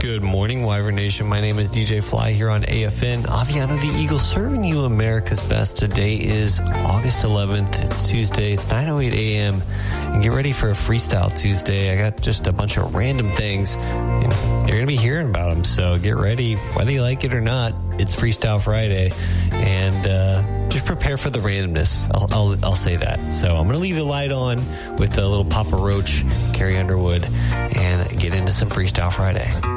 Good morning, Wyvern Nation. My name is DJ Fly here on AFN. Aviano the Eagle serving you America's best. Today is August 11th. It's Tuesday. It's 9:08 a.m. And get ready for a Freestyle Tuesday. I got just a bunch of random things. You're going to be hearing about them, so get ready. Whether you like it or not, it's Freestyle Friday. And just prepare for the randomness. I'll say that. So I'm going to leave the light on with a little Papa Roach, Carrie Underwood, and get into some Freestyle Friday.